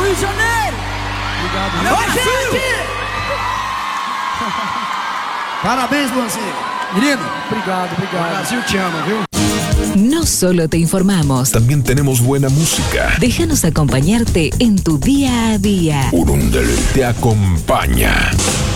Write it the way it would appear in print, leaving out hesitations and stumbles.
Rio de Janeiro! Brasil! Parabéns, Luanzinho. Menino, Obrigado. o Brasil te ama, viu? No solo te informamos, También tenemos buena música. déjanos acompañarte en tu día a día. Urundel te acompaña.